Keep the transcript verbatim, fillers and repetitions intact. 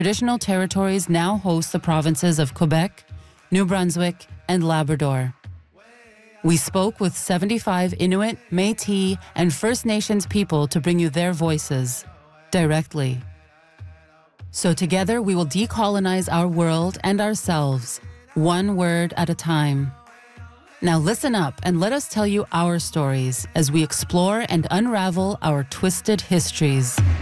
traditional territories now host the provinces of Quebec, New Brunswick, and Labrador. We spoke with seventy-five Inuit, Métis, and First Nations people to bring you their voices directly. So together we will decolonize our world and ourselves, one word at a time. Now listen up and let us tell you our stories as we explore and unravel our twisted histories.